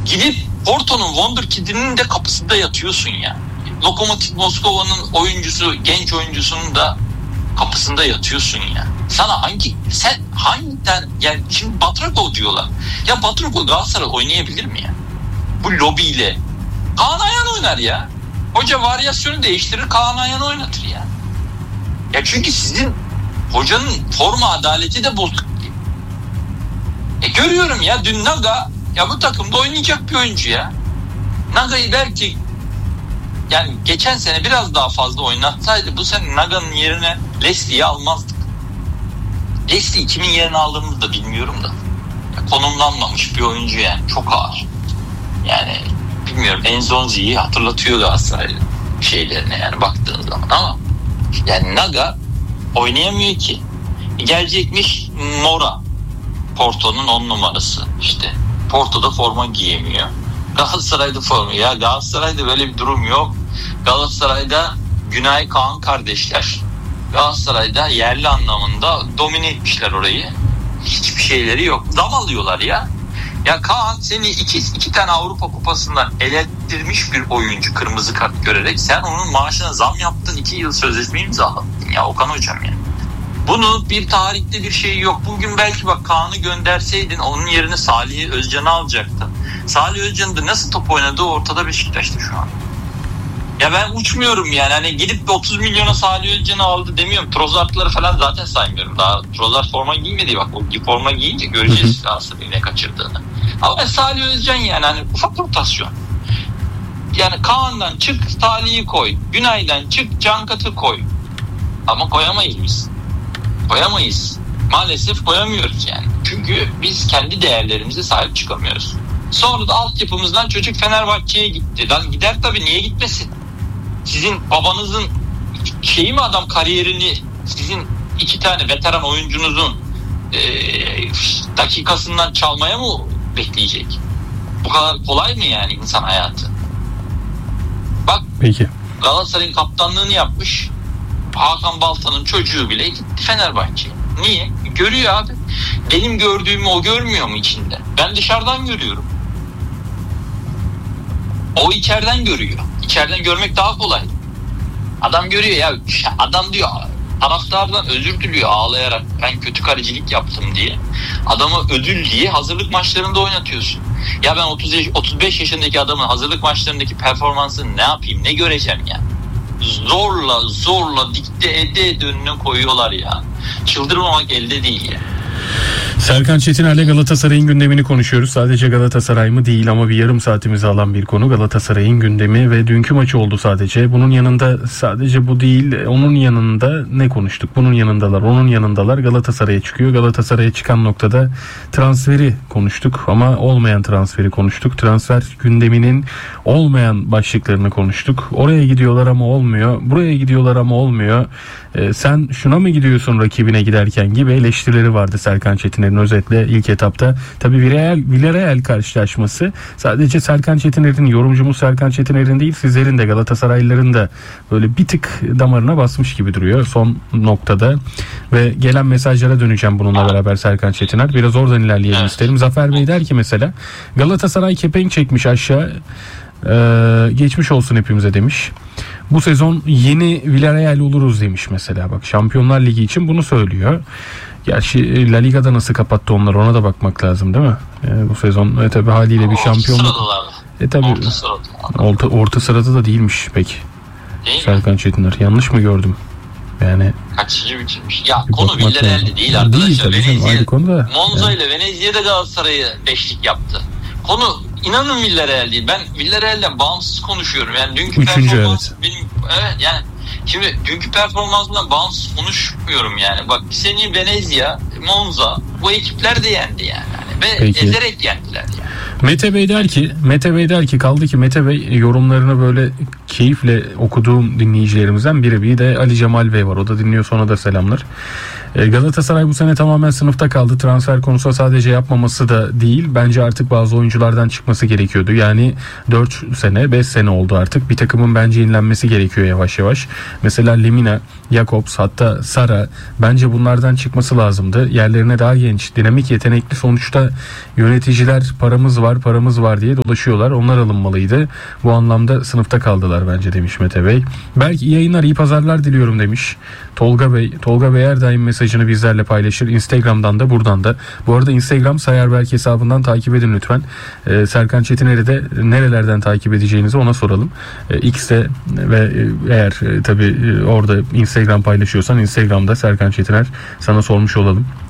Gidip Porto'nun Wonderkid'inin de kapısında yatıyorsun ya. Lokomotiv Moskova'nın genç oyuncusunun da kapısında yatıyorsun ya. Sen hangiden, yani şimdi Batrakov diyorlar. Ya Batrakov Galatasaray oynayabilir mi ya? Bu lobiyle. Kaan Ayhan oynar ya. Hoca varyasyonu değiştirir, Kaan Ayhan'ı oynatır ya. Ya çünkü sizin hocanın forma adaleti de bozuk. Görüyorum ya, dün Naga ya bu takımda oynayacak bir oyuncu ya. Naga'yı belki yani geçen sene biraz daha fazla oynatsaydı bu sene Naga'nın yerine Leslie'yi almazdık. Leslie kimin yerine aldığımızı da bilmiyorum da. Ya, konumlanmamış bir oyuncu yani, çok ağır. Yani bilmiyorum, Enzonzi'yi hatırlatıyor Galatasaray'ın şeylerine yani baktığın zaman, ama yani Naga oynayamıyor ki. Gelecekmiş Mora, Porto'nun 10 numarası işte. Porto'da forma giyemiyor. Galatasaray'da forma. Ya Galatasaray'da böyle bir durum yok. Galatasaray'da Günay Kaan kardeşler. Galatasaray'da yerli anlamında domine etmişler orayı. Hiçbir şeyleri yok. Dam alıyorlar ya. Ya Kaan seni iki tane Avrupa Kupası'ndan elettirmiş bir oyuncu, kırmızı kart görerek. Sen onun maaşına zam yaptın, 2 yıl sözleşme imzaladın. Ya Okan hocam ya. Bunun bir tarihte bir şeyi yok. Bugün belki bak Kaan'ı gönderseydin onun yerine Salih Özcan'ı alacaktın. Salih Özcan'ın da nasıl top oynadığı ortada Beşiktaş'ta şu an. Ya ben uçmuyorum yani. Hani gidip de 30 milyona Salih Özcan'ı aldı demiyorum. Trossard'ları falan zaten saymıyorum. Daha Trossard forma giymedi. Bak o forma giyince göreceğiz aslında ne kaçırdığını. Ama ben Salih Özcan yani hani ufak rotasyon. Yani Kaan'dan çık Salih'i koy. Günay'dan çık Cankat'ı koy. Ama koyamayız biz. Koyamayız. Maalesef koyamıyoruz yani. Çünkü biz kendi değerlerimize sahip çıkamıyoruz. Sonra da altyapımızdan çocuk Fenerbahçe'ye gitti. Lan gider tabii, niye gitmesin? Sizin babanızın şeyi mi adam kariyerini sizin 2 tane veteran oyuncunuzun dakikasından çalmaya mı bekleyecek? Bu kadar kolay mı yani insan hayatı? Bak peki. Galatasaray'ın kaptanlığını yapmış Hakan Balta'nın çocuğu bile gitti Fenerbahçe'ye. Niye? Görüyor abi. Benim gördüğümü o görmüyor mu içinde? Ben dışarıdan görüyorum. O içeriden görüyor. İçeriden görmek daha kolay. Adam görüyor ya. Adam diyor, taraftardan özür diliyor ağlayarak. Ben kötü kalecilik yaptım diye. Adamı ödül diye hazırlık maçlarında oynatıyorsun. Ya ben 35 yaşındaki adamın hazırlık maçlarındaki performansını ne yapayım, ne göreceğim ya? Zorla dikte ede önüne koyuyorlar ya. Çıldırmamak elde değil ya. Serkan Çetiner'le Galatasaray'ın gündemini konuşuyoruz. Sadece Galatasaray mı değil ama bir yarım saatimizi alan bir konu Galatasaray'ın gündemi ve dünkü maçı oldu sadece. Bunun yanında sadece bu değil, onun yanında ne konuştuk? Bunun yanındalar, onun yanındalar. Galatasaray'a çıkıyor. Galatasaray'a çıkan noktada transferi konuştuk ama olmayan transferi konuştuk. Transfer gündeminin olmayan başlıklarını konuştuk. Oraya gidiyorlar ama olmuyor. Buraya gidiyorlar ama olmuyor. Sen şuna mı gidiyorsun rakibine giderken gibi eleştirileri vardı Serkan Çetiner'in özetle ilk etapta. Tabii Villarreal karşılaşması sadece Serkan Çetiner'in, yorumcumuz Serkan Çetiner'in değil, sizlerin de Galatasaraylıların da böyle bir tık damarına basmış gibi duruyor son noktada. Ve gelen mesajlara döneceğim bununla beraber Serkan Çetiner. Biraz oradan ilerleyelim isterim. Zafer Bey der ki mesela Galatasaray kepenk çekmiş aşağı. Geçmiş olsun hepimize demiş. Bu sezon yeni Villarreal oluruz demiş mesela. Bak Şampiyonlar Ligi için bunu söylüyor. Gerçi La Liga'da nasıl kapattı onlar, ona da bakmak lazım değil mi? Bu sezon tabii haliyle bir şampiyonluk. Tabii orta sırada da değilmiş pek. Değil Serkan Çetiner. Yanlış mı gördüm? Yani kaçıncı bitirmiş? Ya konu Villarreal'de değil arkadaşlar. Monza ile Venezia'da Galatasaray'ı beşlik yaptı. Konu inanın Villarreal değil. Ben Villarreal'den bağımsız konuşuyorum. Yani dünkü performans benim yani şimdi dünkü performansından bağımsız konuşmuyorum yani. Bak bir sene Venezia, Monza bu ekipler de yendi yani. Ve ezerek yendiler yani. Mete Bey der ki kaldı ki Mete Bey yorumlarını böyle keyifle okuduğum dinleyicilerimizden biri. Bir de Ali Cemal Bey var. O da dinliyor, sonra da selamlar. Galatasaray bu sene tamamen sınıfta kaldı. Transfer konusu sadece yapmaması da değil. Bence artık bazı oyunculardan çıkması gerekiyordu. Yani 4 sene 5 sene oldu artık. Bir takımın bence yenilenmesi gerekiyor yavaş yavaş. Mesela Lemina, Jakobs, hatta Sara, bence bunlardan çıkması lazımdı. Yerlerine daha genç, dinamik, yetenekli, sonuçta yöneticiler paramız var diye dolaşıyorlar. Onlar alınmalıydı. Bu anlamda sınıfta kaldılar bence demiş Mete Bey. Belki iyi yayınlar, iyi pazarlar diliyorum demiş Tolga Bey. Tolga Bey her daim mesajını bizlerle paylaşır. Instagram'dan da buradan da. Bu arada Instagram Sayarberk hesabından takip edin lütfen. Serkan Çetiner'i de nerelerden takip edeceğinizi ona soralım. X'te ve eğer tabii orada Instagram paylaşıyorsan Instagram'da Serkan Çetiner sana sormuş olalım.